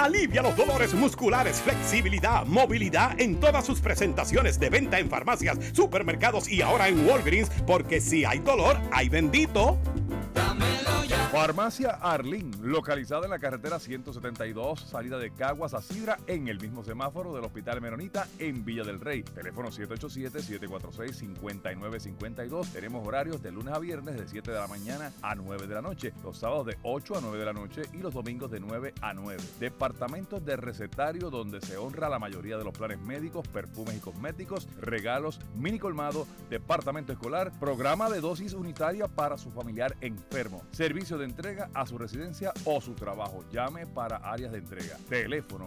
Alivia los dolores musculares, flexibilidad, movilidad en todas sus presentaciones de venta en farmacias, supermercados y ahora en Walgreens, porque si hay dolor, hay bendito. Dámelo ya. Farmacia Arlín, localizada en la carretera 172, salida de Caguas a Sidra, en el mismo semáforo del Hospital Menonita en Villa del Rey. Teléfono 787-746-5952. Tenemos horarios de lunes a viernes de 7 de la mañana a 9 de la noche, los sábados de 8 a 9 de la noche y los domingos de 9 a 9. Departamentos de recetario donde se honra la mayoría de los planes médicos, perfumes y cosméticos, regalos, mini colmado, departamento escolar, programa de dosis unitaria para su familiar enfermo, servicio de entrega a su residencia o su trabajo. Llame para áreas de entrega. Teléfono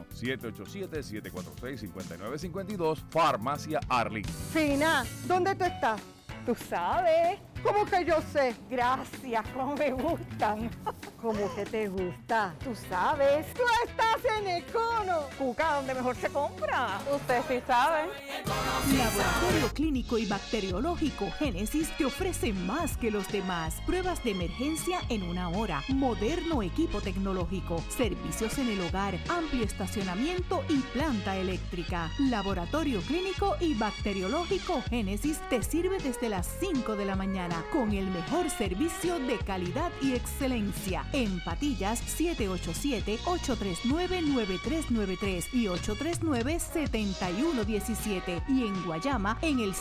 787-746-5952. Farmacia Arlín. Fina, ¿dónde tú estás? Tú sabes. ¿Cómo que yo sé? Gracias, cómo me gustan. ¿Cómo que te gusta? Tú sabes. Tú estás en Econo. Cuca, donde mejor se compra. Ustedes sí saben. Laboratorio Clínico y Bacteriológico Génesis te ofrece más que los demás. Pruebas de emergencia en 1 hora, moderno equipo tecnológico, servicios en el hogar, amplio estacionamiento y planta eléctrica. Laboratorio Clínico y Bacteriológico Génesis te sirve desde las 5 de la mañana con el mejor servicio de calidad y excelencia. En Patillas, 787-839-9393 y 839-7117. Y en Guayama, en el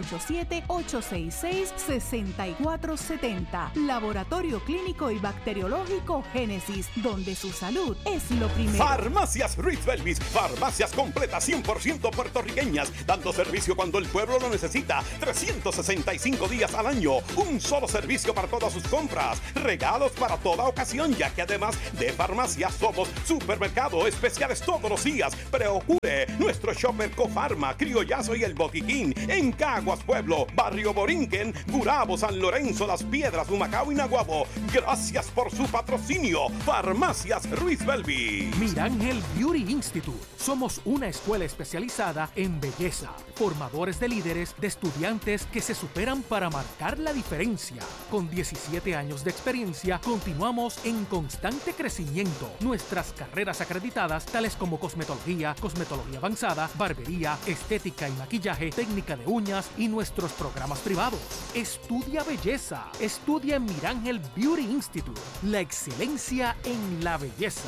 787-866-6470. Laboratorio Clínico y Bacteriológico Génesis, donde su salud es lo primero. Farmacias Ruiz Belvis, farmacias completas 100% puertorriqueñas, dando servicio cuando el pueblo lo necesita, 365 días al año, un solo servicio para todas sus compras, regalos para toda ocasión, ya que además de farmacia somos supermercado, especiales todos los días. Procure nuestro shopper Cofarma, Criollazo y El Boquiquín en Caguas Pueblo, Barrio Borinquen, Gurabo, San Lorenzo, Las Piedras, Humacao y Naguabo. Gracias por su patrocinio. Farmacias Ruiz Belvi. Mirangel Beauty Institute. Somos una escuela especializada en belleza, formadores de líderes, de estudiantes que se superan para marcar la diferencia. Con 17 años de experiencia, continuamos en constante crecimiento. Nuestras carreras acreditadas, tales como cosmetología, cosmetología avanzada, barbería, estética y maquillaje, técnica de uñas y nuestros programas privados. Estudia belleza. Estudia en Mirangel Beauty Institute. La excelencia en la belleza.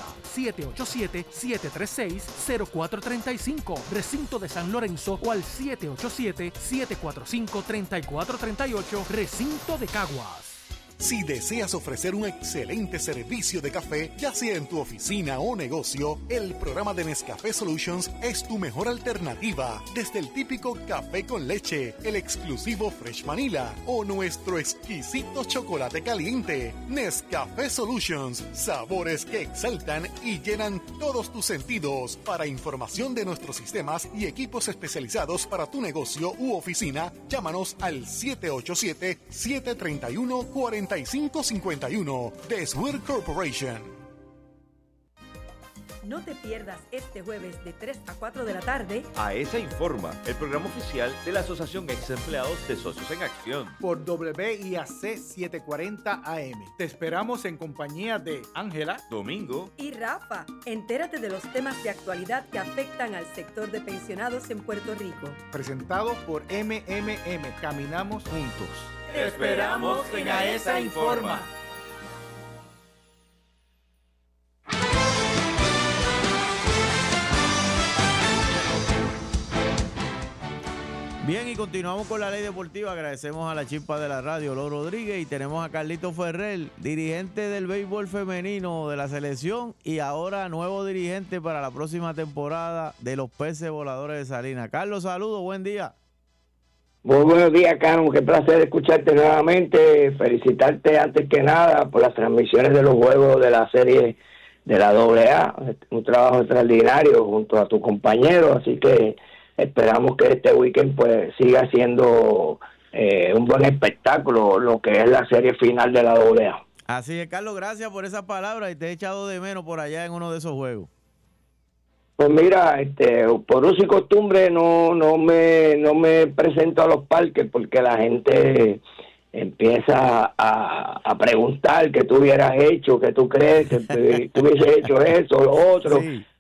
787-736-0435. Recinto de San Lorenzo o al 787-745-3438. Recinto de Caguas. Si deseas ofrecer un excelente servicio de café, ya sea en tu oficina o negocio, el programa de Nescafé Solutions es tu mejor alternativa. Desde el típico café con leche, el exclusivo Fresh Vanilla o nuestro exquisito chocolate caliente. Nescafé Solutions, sabores que exaltan y llenan todos tus sentidos. Para información de nuestros sistemas y equipos especializados para tu negocio u oficina, llámanos al 787-731-4551 de Swear Corporation. No te pierdas este jueves de 3 a 4 de la tarde AESA Informa, el programa oficial de la Asociación Ex Empleados de Socios en Acción. Por WIAC 740 AM. Te esperamos en compañía de Ángela, Domingo y Rafa. Entérate de los temas de actualidad que afectan al sector de pensionados en Puerto Rico. Presentado por MMM. Caminamos juntos. Te esperamos en AESA Informa. Bien, y continuamos con la ley deportiva. Agradecemos a la chimpa de la radio, Loro Rodríguez, y tenemos a Carlito Ferrer, dirigente del béisbol femenino de la selección y ahora nuevo dirigente para la próxima temporada de los Peces Voladores de Salinas. Carlos, saludos, buen día. Muy buenos días, Carlos. Qué placer escucharte nuevamente. Felicitarte antes que nada por las transmisiones de los juegos de la serie de la AA. Un trabajo extraordinario junto a tu compañero, así que esperamos que este weekend pues siga siendo un buen espectáculo lo que es la serie final de la AA. Así es, Carlos, gracias por esas palabras y te he echado de menos por allá en uno de esos juegos. Pues mira, por uso y costumbre no me presento a los parques porque la gente empieza a preguntar qué tú hubieras hecho, qué tú crees, que tú hubieses hecho eso, lo otro. Sí.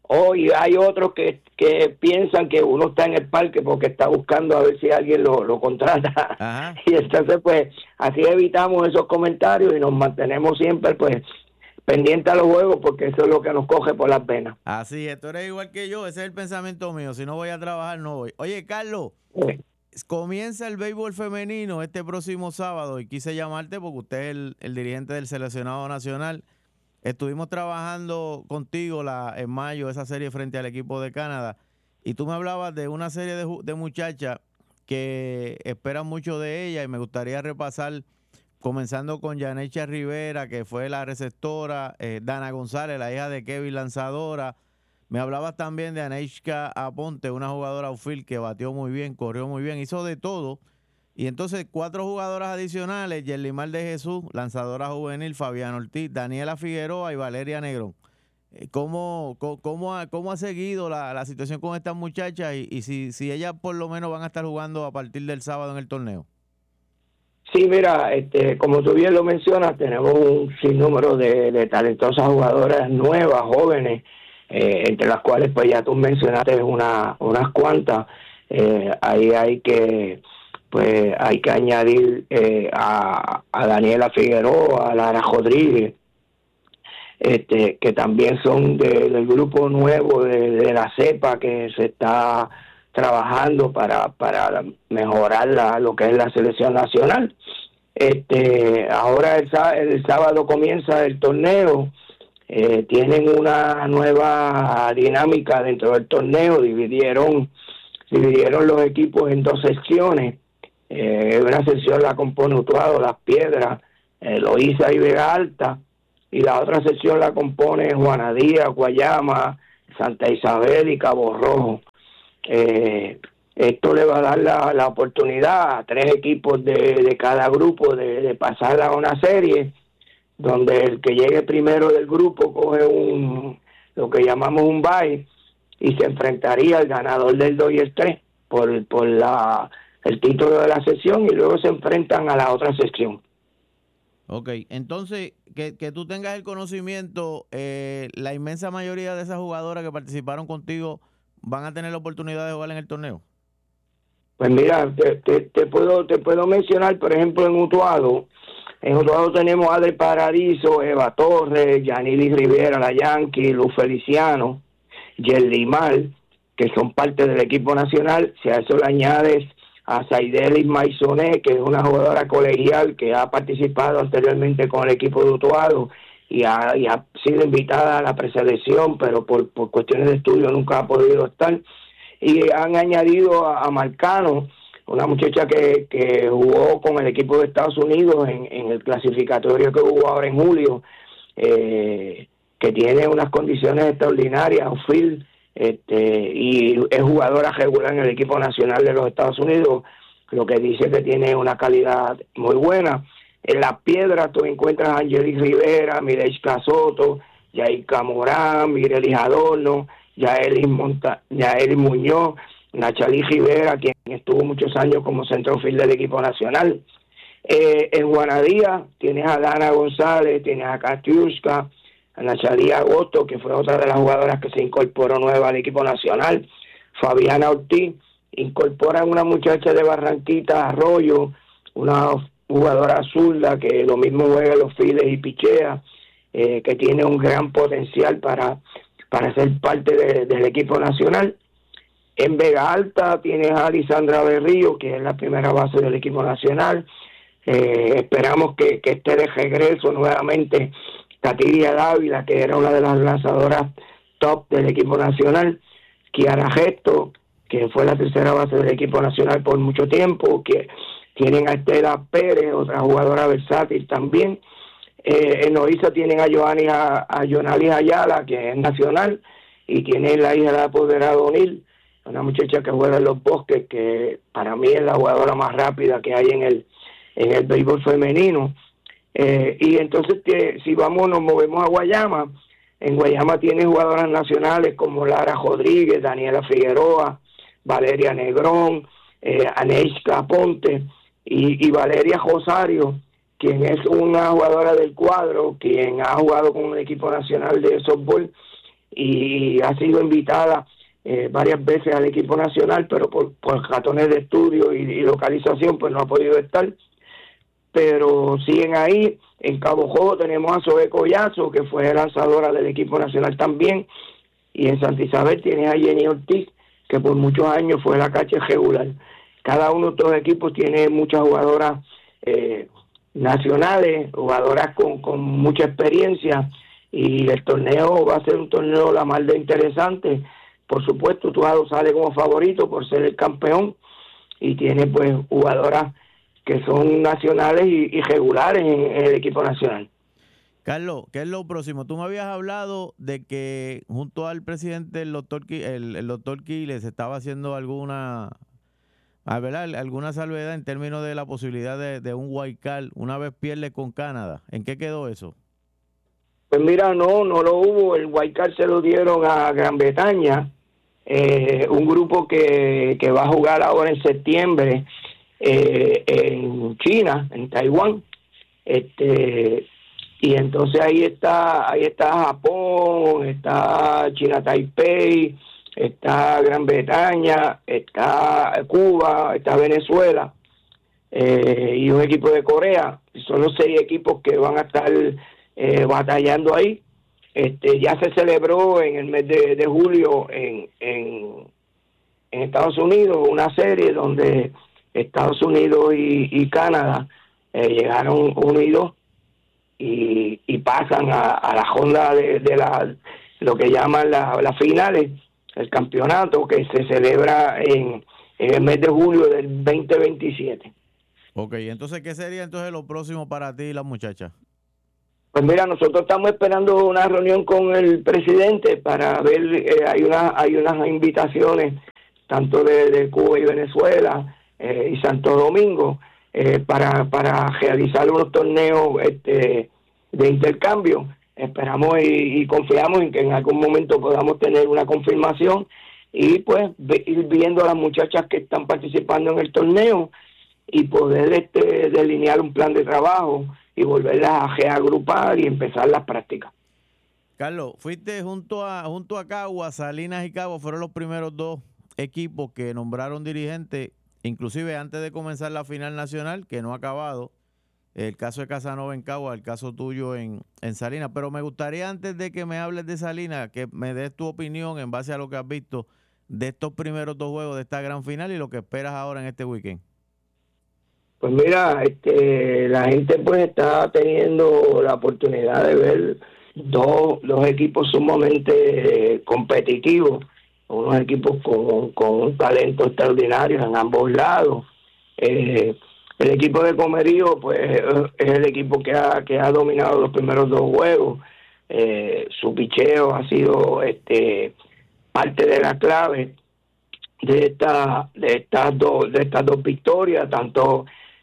Y hay otros que piensan que uno está en el parque porque está buscando a ver si alguien lo contrata. Ajá. Y entonces, pues, así evitamos esos comentarios y nos mantenemos siempre, pues, pendientes a los juegos, porque eso es lo que nos coge por las venas. Así es, tú eres igual que yo, ese es el pensamiento mío. Si no voy a trabajar, no voy. Oye, Carlos, comienza el béisbol femenino este próximo sábado y quise llamarte porque usted es el dirigente del seleccionado nacional. Estuvimos trabajando contigo en mayo esa serie frente al equipo de Canadá y tú me hablabas de una serie de muchachas que esperan mucho de ella y me gustaría repasar comenzando con Yanecha Rivera, que fue la receptora, Dana González, la hija de Kevin, lanzadora. Me hablabas también de Aneishka Aponte, una jugadora outfield que batió muy bien, corrió muy bien, hizo de todo. Y entonces 4 jugadoras adicionales, Yerlimar de Jesús, lanzadora juvenil, Fabián Ortiz, Daniela Figueroa y Valeria Negrón. ¿Cómo ha seguido la situación con estas muchachas y si ellas por lo menos van a estar jugando a partir del sábado en el torneo? Sí, mira, como tú bien lo mencionas, tenemos un sinnúmero de talentosas jugadoras nuevas, jóvenes, entre las cuales pues ya tú mencionaste unas cuantas. Ahí hay que añadir a Daniela Figueroa, a Lara Rodríguez, que también son del grupo nuevo de la cepa que se está trabajando para mejorar lo que es la selección nacional. Ahora el sábado comienza el torneo. Tienen una nueva dinámica dentro del torneo. Dividieron los equipos en 2 secciones. Una sección la compone Utuado, Las Piedras, Loíza y Vega Alta, y la otra sección la compone Juana Díaz, Guayama, Santa Isabel y Cabo Rojo. Esto le va a dar la oportunidad a 3 equipos de cada grupo de pasar a una serie donde el que llegue primero del grupo coge lo que llamamos un bye y se enfrentaría al ganador del 2 y el 3 por el título de la sección, y luego se enfrentan a la otra sección. Ok, entonces, que tú tengas el conocimiento, la inmensa mayoría de esas jugadoras que participaron contigo van a tener la oportunidad de jugar en el torneo. Pues mira, te puedo mencionar, por ejemplo, en Utuado tenemos a Adri Paradiso, Eva Torres, Yanili Rivera, la Yankee, Luz Feliciano, Yerlimar, que son parte del equipo nacional. Si a eso le añades a Saidelis Maisoné, que es una jugadora colegial que ha participado anteriormente con el equipo de Utuado y ha sido invitada a la preselección, pero por cuestiones de estudio nunca ha podido estar. Y han añadido a Marcano, una muchacha que jugó con el equipo de Estados Unidos en el clasificatorio que hubo ahora en julio, que tiene unas condiciones extraordinarias, outfield, y es jugadora regular en el equipo nacional de los Estados Unidos, lo que dice que tiene una calidad muy buena. En Las Piedras tú encuentras a Angelique Rivera, Mireille Casoto, Yaika Morán, Mirelis Adorno, Yaeli Muñoz, Nachalí Rivera, quien estuvo muchos años como centrofield del equipo nacional. En Juanadía tienes a Dana González, tienes a Katiuska, a Nachalí Agosto, que fue otra de las jugadoras que se incorporó nueva al equipo nacional. Fabiana Ortiz, incorpora a una muchacha de Barranquita, Arroyo, una jugadora zurda que lo mismo juega en los files y pichea, que tiene un gran potencial para ser parte del equipo nacional. En Vega Alta tienes a Alisandra Berrío, que es la primera base del equipo nacional. Esperamos que esté de regreso nuevamente Tatiria Dávila, que era una de las lanzadoras top del equipo nacional. Kiara Gesto, que fue la tercera base del equipo nacional por mucho tiempo. Que tienen a Estela Pérez, otra jugadora versátil también. En Loíza tienen a Yonalis Ayala, que es nacional, y tienen la hija del apoderado O'Neill, una muchacha que juega en Los Bosques, que para mí es la jugadora más rápida que hay en el béisbol femenino. Y entonces, si nos movemos a Guayama, en Guayama tiene jugadoras nacionales como Lara Rodríguez, Daniela Figueroa, Valeria Negrón, Aneishka Aponte y Valeria Rosario, quien es una jugadora del cuadro, quien ha jugado con un equipo nacional de softball y ha sido invitada varias veces al equipo nacional, pero por razones de estudio y localización pues no ha podido estar, pero siguen ahí. En Cabo Jobo tenemos a Zoe Collazo, que fue lanzadora del equipo nacional también, y en Santa Isabel tienes a Jenny Ortiz, que por muchos años fue la catcher regular. Cada uno de estos equipos tiene muchas jugadoras nacionales, jugadoras con mucha experiencia, y el torneo va a ser un torneo la más de interesante. Por supuesto, Tuado sale como favorito por ser el campeón, y tiene pues jugadoras que son nacionales y regulares en el equipo nacional. Carlos, ¿qué es lo próximo? Tú me habías hablado de que junto al presidente, el doctor Quiles, estaba haciendo alguna salvedad en términos de la posibilidad de un wild card una vez pierde con Canadá. ¿En qué quedó eso? Pues mira, no lo hubo. El wild card se lo dieron a Gran Bretaña, un grupo que va a jugar ahora en septiembre en China, en Taiwán, y entonces ahí está Japón, está China Taipei, está Gran Bretaña, está Cuba, está Venezuela, y un equipo de Corea. Son los 6 equipos que van a estar batallando ahí. Ya se celebró en el mes de julio en Estados Unidos una serie donde Estados Unidos y Canadá llegaron unidos y pasan a la ronda de lo que llaman las finales, el campeonato que se celebra en el mes de julio del 2027. Ok, entonces, ¿qué sería entonces lo próximo para ti y la muchacha? Pues mira, nosotros estamos esperando una reunión con el presidente para ver, hay unas invitaciones tanto de Cuba y Venezuela y Santo Domingo para realizar unos torneos de intercambio. Esperamos y confiamos en que en algún momento podamos tener una confirmación y pues ir viendo a las muchachas que están participando en el torneo y poder delinear un plan de trabajo y volverlas a reagrupar y empezar las prácticas. Carlos, fuiste junto a Cagua, Salinas y Cabo fueron los primeros 2 equipos que nombraron dirigentes, inclusive antes de comenzar la final nacional, que no ha acabado. El caso de Casanova en Cagua, el caso tuyo en Salinas. Pero me gustaría, antes de que me hables de Salinas, que me des tu opinión en base a lo que has visto de estos primeros 2 juegos de esta gran final y lo que esperas ahora en este weekend. Pues mira, la gente pues está teniendo la oportunidad de ver dos equipos sumamente competitivos, unos equipos con un talento extraordinario en ambos lados. El equipo de Comerío pues es el equipo que ha dominado los primeros 2 juegos. Su picheo ha sido parte de la clave de estas dos victorias, tanto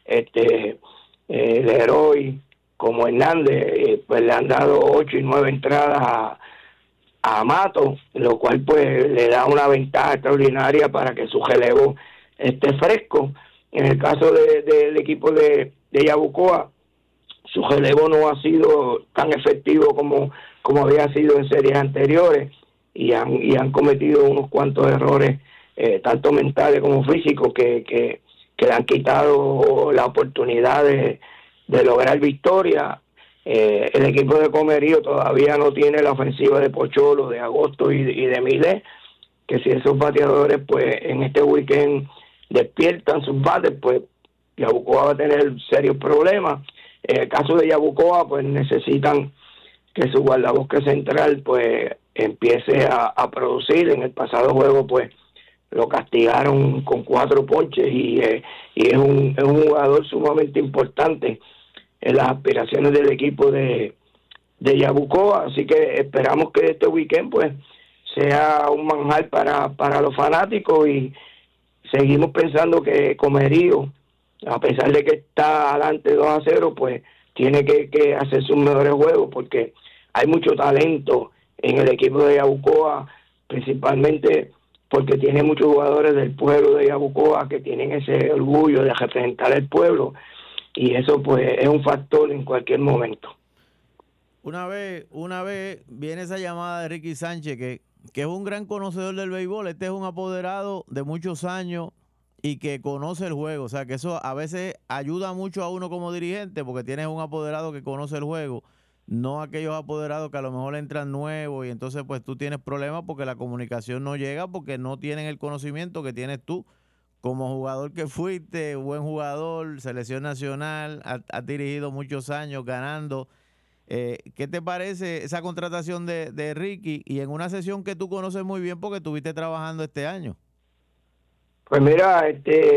Leroy como Hernández pues le han dado 8 y 9 entradas a Mato, lo cual pues le da una ventaja extraordinaria para que su relevo esté fresco. En el caso del equipo de Yabucoa, su relevo no ha sido tan efectivo como había sido en series anteriores y han cometido unos cuantos errores tanto mentales como físicos que le han quitado la oportunidad de lograr victoria. El equipo de Comerío todavía no tiene la ofensiva de Pocholo, de Agosto y de Milé, que si esos bateadores pues en este weekend despiertan sus bates, pues Yabucoa va a tener serios problemas. En el caso de Yabucoa, pues necesitan que su guardabosque central pues empiece a producir. En el pasado juego pues lo castigaron con 4 ponches y es un jugador sumamente importante en las aspiraciones del equipo de Yabucoa, así que esperamos que este weekend pues sea un manjar para los fanáticos y seguimos pensando que Comerío, a pesar de que está adelante 2-0, pues tiene que hacer sus mejores juegos porque hay mucho talento en el equipo de Yabucoa, principalmente porque tiene muchos jugadores del pueblo de Yabucoa que tienen ese orgullo de representar al pueblo y eso pues es un factor en cualquier momento. Una vez viene esa llamada de Ricky Sánchez, que es un gran conocedor del béisbol. Este es un apoderado de muchos años y que conoce el juego. O sea, que eso a veces ayuda mucho a uno como dirigente, porque tienes un apoderado que conoce el juego, no aquellos apoderados que a lo mejor entran nuevos y entonces pues tú tienes problemas porque la comunicación no llega, porque no tienen el conocimiento que tienes tú como jugador que fuiste, buen jugador, selección nacional, has dirigido muchos años ganando. ¿Qué te parece esa contratación de Ricky y en una sesión que tú conoces muy bien porque estuviste trabajando este año? Pues mira,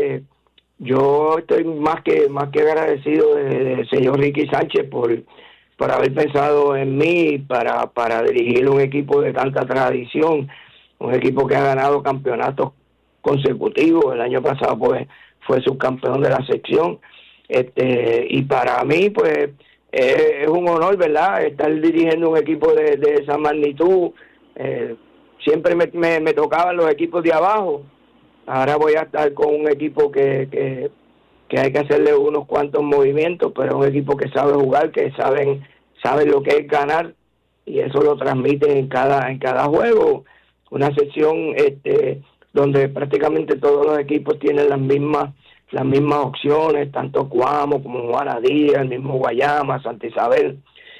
yo estoy más que agradecido del señor Ricky Sánchez por haber pensado en mí para dirigir un equipo de tanta tradición, un equipo que ha ganado campeonatos consecutivos. El año pasado pues fue subcampeón de la sección, y para mí pues es un honor, ¿verdad?, estar dirigiendo un equipo de esa magnitud. Siempre me tocaban los equipos de abajo. Ahora voy a estar con un equipo que hay que hacerle unos cuantos movimientos, pero es un equipo que sabe jugar, que sabe lo que es ganar, y eso lo transmite en cada juego. Una sección donde prácticamente todos los equipos tienen las mismas opciones, tanto Cuamo como Juana Díaz, el mismo Guayama, Santa Isabel.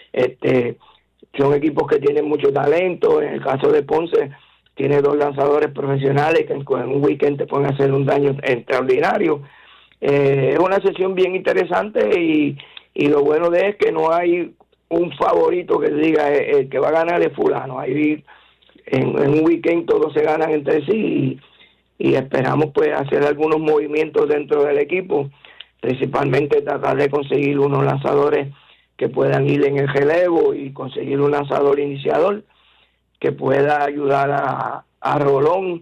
Son equipos que tienen mucho talento. En el caso de Ponce, tiene 2 lanzadores profesionales que en un weekend te pueden hacer un daño extraordinario. Es una sesión bien interesante y lo bueno de es que no hay un favorito que diga el que va a ganar es fulano. Ahí en un weekend todos se ganan entre sí y esperamos pues hacer algunos movimientos dentro del equipo, principalmente tratar de conseguir unos lanzadores que puedan ir en el relevo y conseguir un lanzador iniciador que pueda ayudar a Rolón.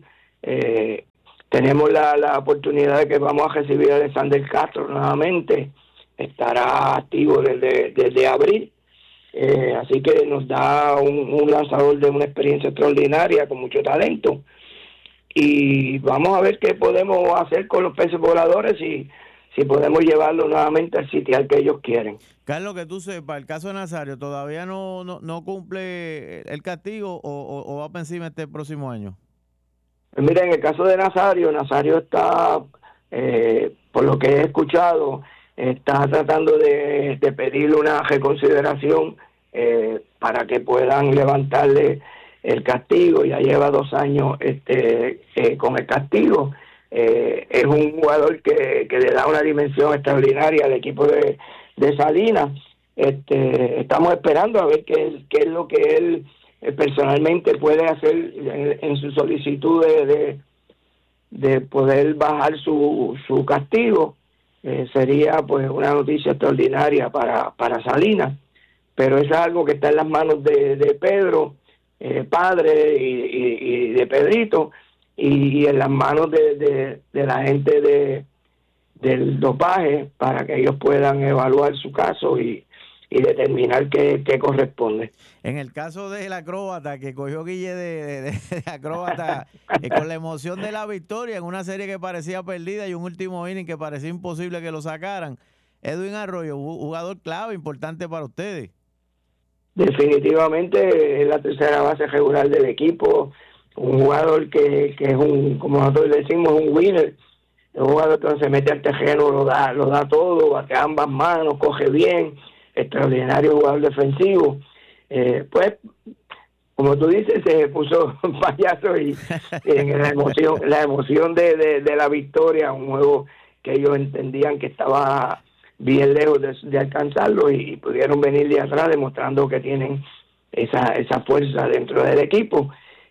Tenemos la oportunidad de que vamos a recibir a Alexander Castro nuevamente, estará activo desde abril, así que nos da un lanzador de una experiencia extraordinaria con mucho talento, y vamos a ver qué podemos hacer con los peces voladores y si podemos llevarlo nuevamente al sitial que ellos quieren. Carlos, que tú sepas, el caso de Nazario todavía no cumple el castigo o va para encima este próximo año. Pues mira, en el caso de Nazario está, por lo que he escuchado, está tratando de pedirle una reconsideración para que puedan levantarle el castigo. Ya lleva 2 años con el castigo. Es un jugador que le da una dimensión extraordinaria al equipo de Salinas. Estamos esperando a ver qué es lo que él personalmente puede hacer en su solicitud de poder bajar su castigo. Sería pues una noticia extraordinaria para Salinas, pero es algo que está en las manos de Pedro, padre, y de Pedrito, y en las manos de la gente del dopaje, para que ellos puedan evaluar su caso y determinar qué corresponde. En el caso del acróbata que cogió Guille de acróbata con la emoción de la victoria en una serie que parecía perdida y un último inning que parecía imposible que lo sacaran, Edwin Arroyo, jugador clave, importante para ustedes. Definitivamente es la tercera base regular del equipo, un jugador que es como nosotros decimos, un winner. Es un jugador que se mete al terreno, lo da todo, batea ambas manos, coge bien, extraordinario jugador defensivo. Pues, como tú dices, se puso un payaso y en la emoción de la victoria, un juego que ellos entendían que estaba bien lejos de alcanzarlo, y pudieron venir de atrás demostrando que tienen esa fuerza dentro del equipo.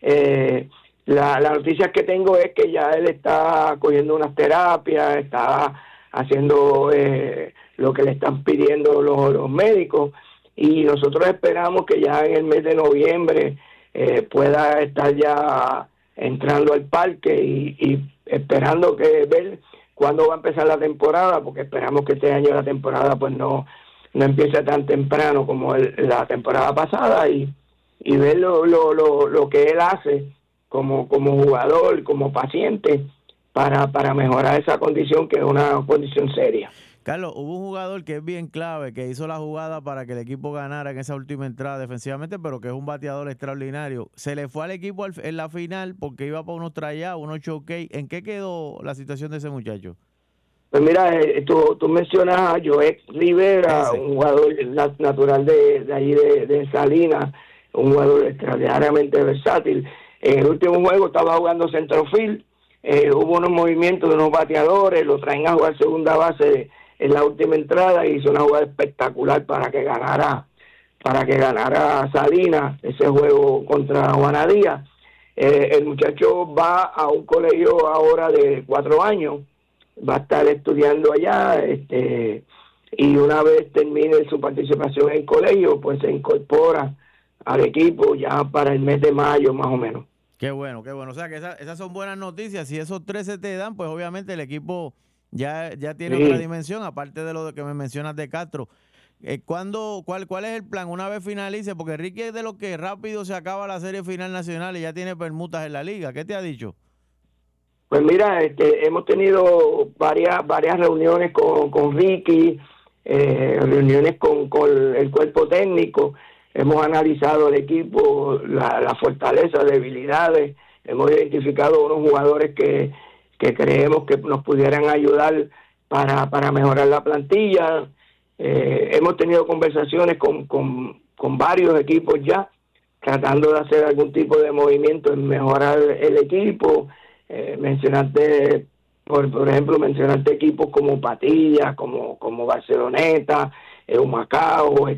La noticia que tengo es que ya él está cogiendo unas terapias, está haciendo lo que le están pidiendo los médicos, y nosotros esperamos que ya en el mes de noviembre pueda estar ya entrando al parque y esperando ver cuándo va a empezar la temporada, porque esperamos que este año la temporada pues no empiece tan temprano como la temporada pasada, y ver lo que él hace como jugador, como paciente, para mejorar esa condición, que es una condición seria. Carlos, hubo un jugador que es bien clave, que hizo la jugada para que el equipo ganara en esa última entrada defensivamente, pero que es un bateador extraordinario. Se le fue al equipo en la final porque iba para unos tryouts, unos showcase. ¿En qué quedó la situación de ese muchacho? Pues mira, tú mencionas a Joel Rivera, un jugador natural de allí de Salinas, un jugador extraordinariamente versátil. En el último juego estaba jugando centrofield, hubo unos movimientos de unos bateadores, lo traen a jugar segunda base en la última entrada y hizo una jugada espectacular para que ganara Salinas ese juego contra Juana Díaz. El muchacho va a un colegio ahora de 4 años, va a estar estudiando allá, y una vez termine su participación en el colegio, pues se incorpora al equipo ya para el mes de mayo más o menos. Qué bueno. O sea que esas son buenas noticias. Si esos 13 te dan, pues obviamente el equipo ya tiene otra dimensión, aparte de lo que me mencionas de Castro. ¿Cuál es el plan una vez finalice? Porque Ricky es de lo que rápido se acaba la serie final nacional y ya tiene permutas en la liga. ¿Qué te ha dicho? Pues mira, hemos tenido varias reuniones con Ricky, reuniones con el cuerpo técnico. Hemos analizado el equipo, la fortaleza, debilidades. Hemos identificado unos jugadores que creemos que nos pudieran ayudar para mejorar la plantilla. Hemos tenido conversaciones con varios equipos ya, tratando de hacer algún tipo de movimiento en mejorar el equipo. Mencionaste, por ejemplo, equipos como Patillas, como Barceloneta, Humacao,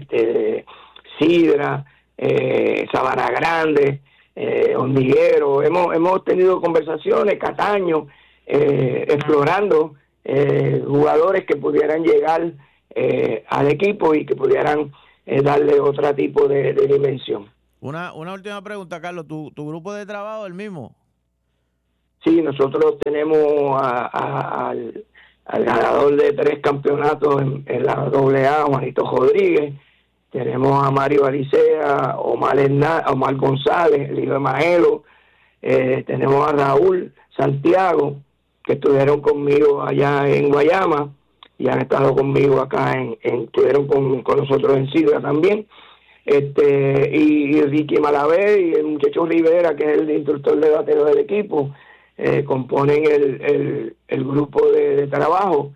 Sidra, Sabana Grande, Hormiguero. Hemos tenido conversaciones, Cataño, explorando jugadores que pudieran llegar al equipo y que pudieran darle otro tipo de dimensión. Una última pregunta, Carlos. ¿Tu grupo de trabajo es el mismo? Sí, nosotros tenemos al ganador de 3 campeonatos en la AA, Juanito Rodríguez. Tenemos a Mario Alicea, Omar González, el hijo de Majelo. Tenemos a Raúl Santiago, que estuvieron conmigo allá en Guayama y han estado conmigo acá estuvieron con nosotros en Sidra también. Y Ricky Malavé y el muchacho Rivera, que es el instructor de bateo del equipo, componen el grupo de trabajo.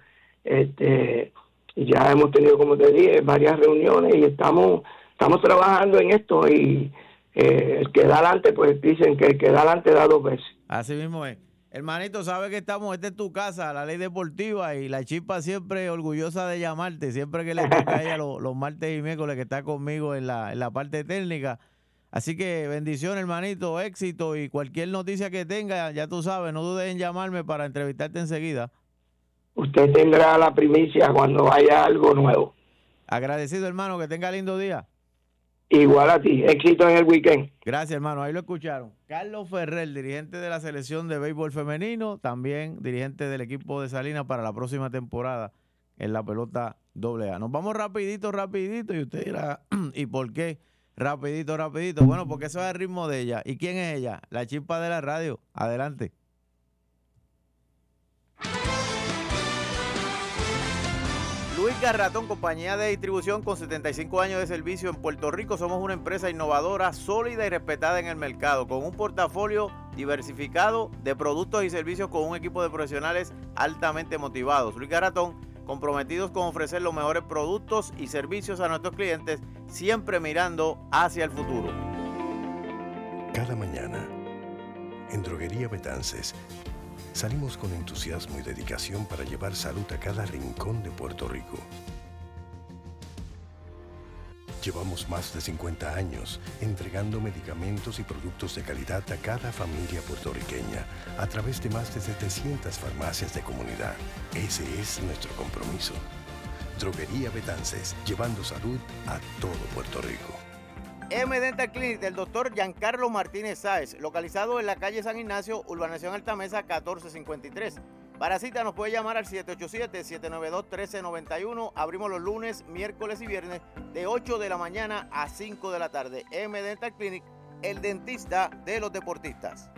Y ya hemos tenido, como te dije, varias reuniones y estamos trabajando en esto, y el que da adelante, pues dicen que el que da adelante da 2 veces. Así mismo es. Hermanito, sabes que esta es tu casa, la Ley Deportiva, y la Chispa siempre orgullosa de llamarte, siempre que le toca a ella los martes y miércoles, que está conmigo en la parte técnica. Así que bendiciones, hermanito, éxito, y cualquier noticia que tenga, ya tú sabes, no dudes en llamarme para entrevistarte enseguida. Usted tendrá la primicia cuando haya algo nuevo. Agradecido, hermano, que tenga lindo día. Igual a ti, éxito en el weekend. Gracias, hermano, ahí lo escucharon. Carlos Ferrer, dirigente de la selección de béisbol femenino, también dirigente del equipo de Salinas para la próxima temporada en la pelota AA. Nos vamos rapidito, y usted dirá, ¿y por qué? Rapidito. Bueno, porque eso es el ritmo de ella. ¿Y quién es ella? La Chispa de la radio. Adelante. Luis Garratón, compañía de distribución con 75 años de servicio en Puerto Rico. Somos una empresa innovadora, sólida y respetada en el mercado, con un portafolio diversificado de productos y servicios, con un equipo de profesionales altamente motivados. Luis Garratón, comprometidos con ofrecer los mejores productos y servicios a nuestros clientes, siempre mirando hacia el futuro. Cada mañana, en Droguería Betances, salimos con entusiasmo y dedicación para llevar salud a cada rincón de Puerto Rico. Llevamos más de 50 años entregando medicamentos y productos de calidad a cada familia puertorriqueña a través de más de 700 farmacias de comunidad. Ese es nuestro compromiso. Droguería Betances, llevando salud a todo Puerto Rico. M-Dental Clinic del Dr. Giancarlo Martínez Sáez, localizado en la calle San Ignacio, urbanización Altamesa 1453. Para cita nos puede llamar al 787-792-1391. Abrimos los lunes, miércoles y viernes de 8 de la mañana a 5 de la tarde. M-Dental Clinic, el dentista de los deportistas.